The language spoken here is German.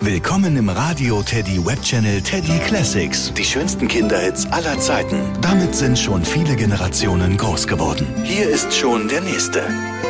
Willkommen im Radio Teddy Webchannel Teddy Classics. Die schönsten Kinderhits aller Zeiten. Damit sind schon viele Generationen groß geworden. Hier ist schon der nächste.